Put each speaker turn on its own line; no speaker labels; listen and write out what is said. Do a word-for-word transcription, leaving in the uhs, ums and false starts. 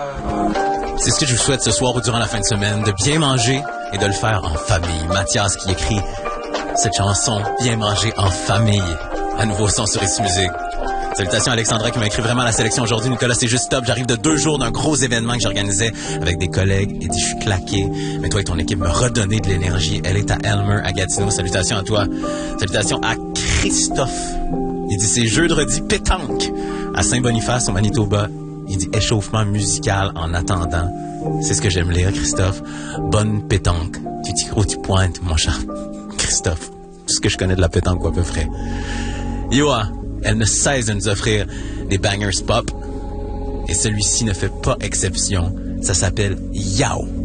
C'est ce que je vous souhaite ce soir ou durant la fin de semaine, de bien manger et de le faire en famille. Mathias qui écrit cette chanson, Bien manger en famille, à nouveau son sur Ici Musique. Salutations à Alexandra qui m'a écrit vraiment la sélection aujourd'hui. Nicolas, c'est juste top. J'arrive de deux jours d'un gros événement que j'organisais avec des collègues. Il dit, je suis claqué. Mais toi et ton équipe me redonnez de l'énergie. Elle est à Elmer, à Gatineau. Salutations à toi. Salutations à Christophe. Il dit, c'est jeudi pétanque à Saint-Boniface, au Manitoba. Il dit, échauffement musical en attendant. C'est ce que j'aime lire, Christophe. Bonne pétanque. Tu t'y crois, tu pointes, mon cher Christophe. Tout ce que je connais de la pétanque, à peu près. Yoa. Elle ne cesse de nous offrir des bangers pop. Et celui-ci ne fait pas exception. Ça s'appelle Yao.